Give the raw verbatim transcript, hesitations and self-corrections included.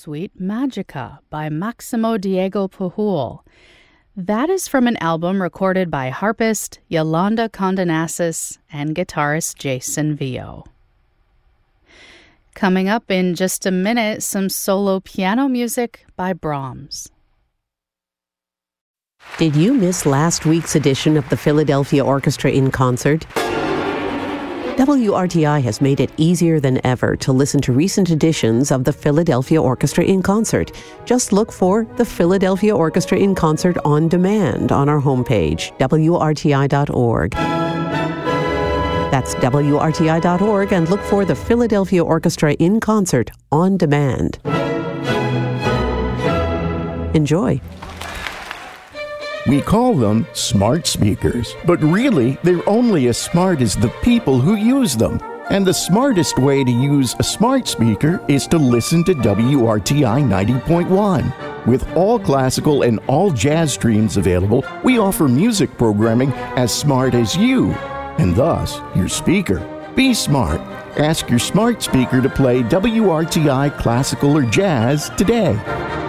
Suite Magica by Maximo Diego Pujol. That is from an album recorded by harpist Yolanda Condonasis and guitarist Jason Vio. Coming up in just a minute, some solo piano music by Brahms. Did you miss last week's edition of the Philadelphia Orchestra in Concert? W R T I has made it easier than ever to listen to recent editions of the Philadelphia Orchestra in Concert. Just look for the Philadelphia Orchestra in Concert on demand on our homepage, W R T I dot org. That's W R T I dot org, and look for the Philadelphia Orchestra in Concert on demand. Enjoy. We call them smart speakers, but really they're only as smart as the people who use them. And the smartest way to use a smart speaker is to listen to W R T I ninety point one. With all classical and all jazz streams available, we offer music programming as smart as you, and thus your speaker. Be smart. Ask your smart speaker to play W R T I classical or jazz today.